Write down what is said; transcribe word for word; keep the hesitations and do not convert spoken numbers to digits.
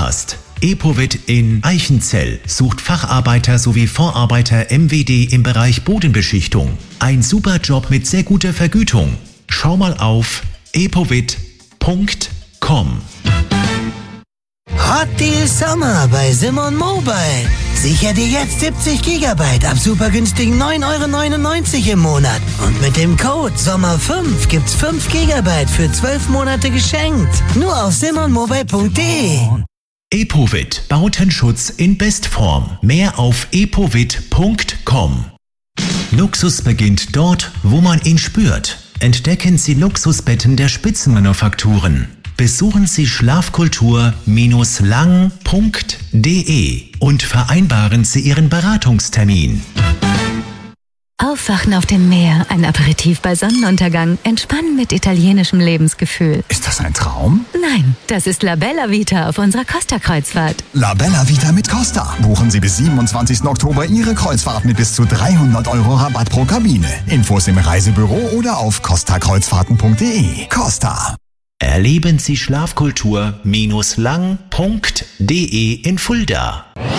passt. Epovit in Eichenzell sucht Facharbeiter sowie Vorarbeiter M W D im Bereich Bodenbeschichtung. Ein super Job mit sehr guter Vergütung. Schau mal auf epovit punkt com. Hot Deal Sommer bei Simon Mobile. Sicher dir jetzt siebzig Gigabyte ab super günstigen neun Euro neunundneunzig im Monat. Und mit dem Code Sommer fünf gibt's fünf Gigabyte für zwölf Monate geschenkt. Nur auf simon mobile punkt de. Epovit, Bautenschutz in Bestform. Mehr auf epovit punkt com. Luxus beginnt dort, wo man ihn spürt. Entdecken Sie Luxusbetten der Spitzenmanufakturen. Besuchen Sie schlafkultur Bindestrich lang punkt de und vereinbaren Sie Ihren Beratungstermin. Aufwachen auf dem Meer, ein Aperitif bei Sonnenuntergang, entspannen mit italienischem Lebensgefühl. Ist das ein Traum? Nein, das ist La Bella Vita auf unserer Costa-Kreuzfahrt. La Bella Vita mit Costa. Buchen Sie bis siebenundzwanzigsten Oktober Ihre Kreuzfahrt mit bis zu dreihundert Euro Rabatt pro Kabine. Infos im Reisebüro oder auf costa kreuzfahrten punkt de. Costa. Erleben Sie Schlafkultur Bindestrich lang punkt de in Fulda.